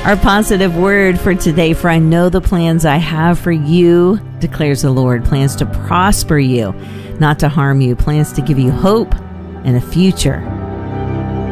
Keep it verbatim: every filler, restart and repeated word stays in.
Our positive word for today, for I know the plans I have for you, declares the Lord, plans to prosper you, not to harm you, plans to give you hope and a future.